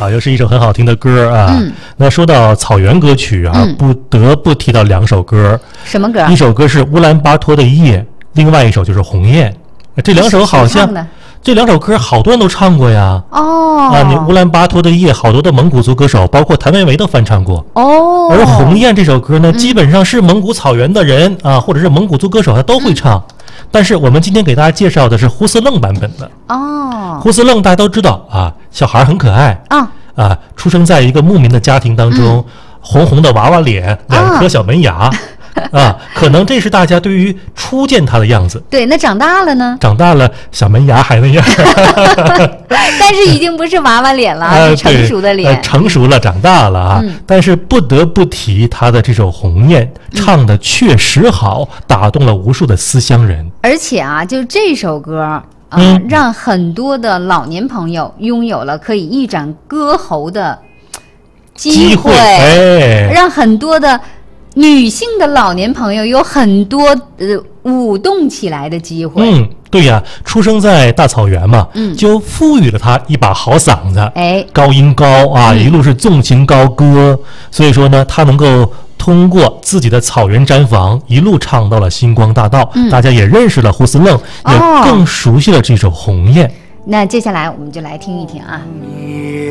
啊，又是一首很好听的歌啊。那说到草原歌曲啊，不得不提到2首歌。 什么歌？ 一首歌是乌兰巴托的夜，另外一首就是鸿雁。这2首好像这2首歌好多人都唱过呀。你乌兰巴托的夜，好多的蒙古族歌手，包括谭维维都翻唱过。而鸿雁这首歌呢，基本上是蒙古草原的人啊，或者是蒙古族歌手，他都会唱。但是我们今天给大家介绍的是呼斯楞版本的。呼斯楞大家都知道啊，小孩很可爱出生在一个牧民的家庭当中，红红的娃娃脸，2颗小门牙。可能这是大家对于初见他的样子。 对，那长大了呢？ 长大了，小门牙还那样， 但是已经不是娃娃脸了，是成熟的脸。 成熟了，长大了啊。但是不得不提他的这首《鸿雁》，唱的确实好，打动了无数的思乡人。 而且啊，就这首歌让很多的老年朋友拥有了可以一展歌喉的机会，让很多的女性的老年朋友有很多舞动起来的机会。 对呀，出生在大草原嘛，就赋予了他一把好嗓子，高音高啊，一路是纵情高歌。所以说呢，他能够通过自己的草原毡房一路唱到了星光大道，大家也认识了呼斯楞，也更熟悉了这首《鸿雁》。 那接下来我们就来听一听啊。